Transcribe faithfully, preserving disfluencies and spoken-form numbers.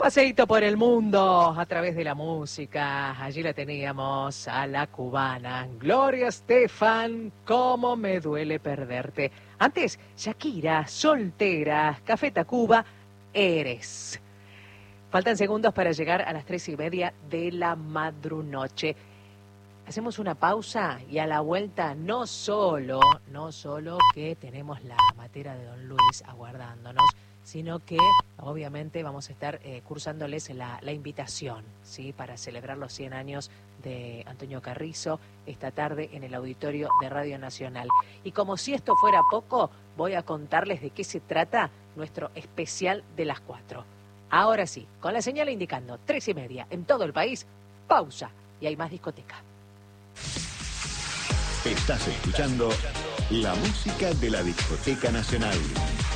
paseíto por el mundo a través de la música. Allí la teníamos a la cubana Gloria Estefan, cómo me duele perderte. Antes, Shakira, Soltera, Café Tacuba, Eres. Faltan segundos para llegar a las tres y media de la madrunoche. Hacemos una pausa y a la vuelta no solo, no solo que tenemos la matera de Don Luis aguardándonos, sino que obviamente vamos a estar eh, cursándoles la, la invitación, ¿sí?, para celebrar los cien años de Antonio Carrizo esta tarde en el auditorio de Radio Nacional. Y como si esto fuera poco, voy a contarles de qué se trata nuestro especial de las cuatro. Ahora sí, con la señal indicando tres y media en todo el país, pausa y hay más discoteca. Estás escuchando la música de la Discoteca Nacional.